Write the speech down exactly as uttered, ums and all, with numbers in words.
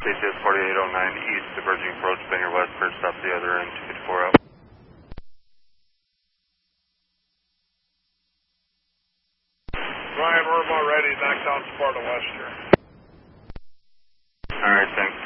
C C S forty-eight oh nine east, diverging approach, Bangor West, first stop the other end, two fifty-four out. Ryan, we're about ready to knock down Sparta West here. Alright, thanks.